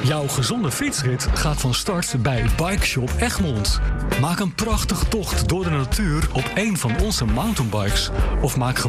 Jouw gezonde fietsrit gaat van start bij Bike Shop Egmond. Maak een prachtige tocht door de natuur op een van onze mountainbikes. Of maak